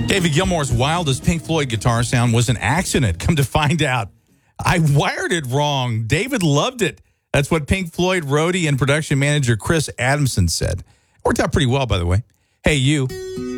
David Gilmour's wildest Pink Floyd guitar sound was an accident. Come to find out, I wired it wrong. David loved it. That's what Pink Floyd roadie and production manager Chris Adamson said. Worked out pretty well, by the way. Hey, you.